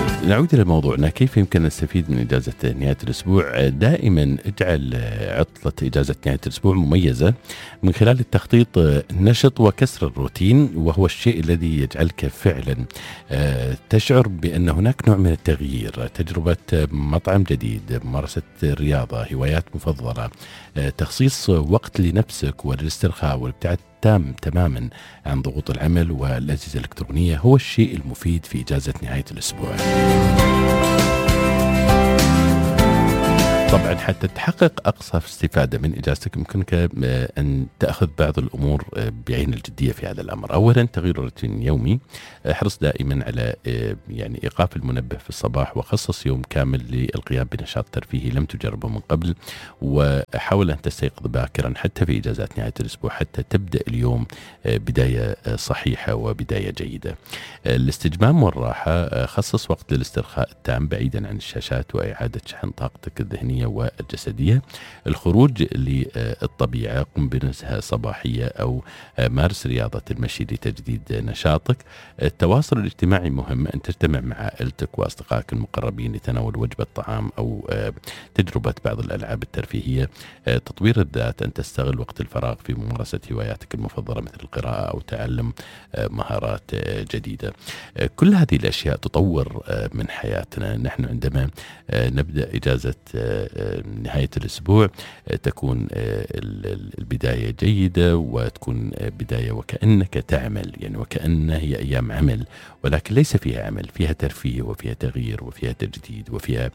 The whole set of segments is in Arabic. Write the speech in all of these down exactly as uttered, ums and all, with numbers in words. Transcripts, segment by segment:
نعود إلى موضوعنا، كيف يمكن أن نستفيد من إجازة نهاية الأسبوع؟ دائما اجعل عطلة إجازة نهاية الأسبوع مميزة من خلال التخطيط نشط وكسر الروتين، وهو الشيء الذي يجعلك فعلا تشعر بأن هناك نوع من التغيير، تجربة مطعم جديد، ممارسة رياضة، هوايات مفضلة، تخصيص وقت لنفسك وللاسترخاء والابتعاد تام تماما عن ضغوط العمل والأجهزة الإلكترونية هو الشيء المفيد في إجازة نهاية الأسبوع. طبعا حتى تحقق أقصى استفادة من إجازتك يمكنك أن تأخذ بعض الأمور بعين الجدية في هذا الأمر. أولا تغيير الروتين اليومي، احرص دائما على يعني إيقاف المنبه في الصباح وخصص يوم كامل للقيام بنشاط ترفيهي لم تجربه من قبل، وحاول أن تستيقظ باكرا حتى في إجازات نهاية الأسبوع حتى تبدأ اليوم بداية صحيحة وبداية جيدة. الاستجمام والراحة، خصص وقت للاسترخاء التام بعيدا عن الشاشات وإعادة شحن طاقتك الذهنية والجسدية. الخروج للطبيعة، قم بنزهة صباحية أو مارس رياضة المشي لتجديد نشاطك. التواصل الاجتماعي مهم، أن تجتمع مع عائلتك وأصدقائك المقربين لتناول وجبة طعام أو تجربة بعض الألعاب الترفيهية. تطوير الذات، أن تستغل وقت الفراغ في ممارسة هواياتك المفضلة مثل القراءة أو تعلم مهارات جديدة. كل هذه الأشياء تطور من حياتنا. نحن عندما نبدأ إجازة نهاية الأسبوع تكون البداية جيدة وتكون بداية وكأنك تعمل، يعني وكأنها هي أيام عمل، ولكن ليس فيها عمل، فيها ترفيه وفيها تغيير وفيها تجديد وفيها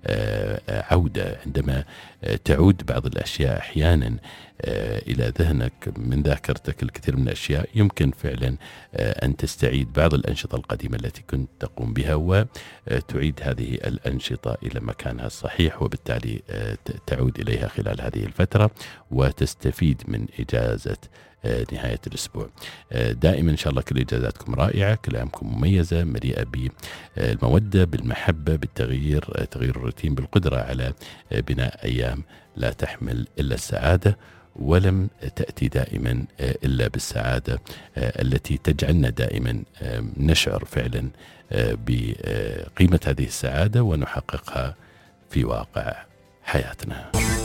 عودة. عندما تعود بعض الأشياء أحيانا إلى ذهنك من ذاكرتك الكثير من الأشياء، يمكن فعلا أن تستعيد بعض الأنشطة القديمة التي كنت تقوم بها وتعيد هذه الأنشطة إلى مكانها الصحيح، وبالتالي تعود إليها خلال هذه الفترة وتستفيد من إجازة نهاية الأسبوع. دائما إن شاء الله كل إجازاتكم رائعة، كل أيامكم مميزة مليئة بالمودة بالمحبة بالتغيير، تغيير الروتين، بالقدرة على بناء أيام لا تحمل إلا السعادة ولم تأتي دائما إلا بالسعادة التي تجعلنا دائما نشعر فعلا بقيمة هذه السعادة ونحققها في واقع حياتنا.